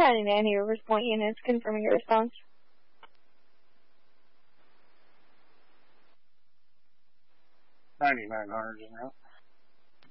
County Nanny Rivers Point units confirming your response. 9900 is now.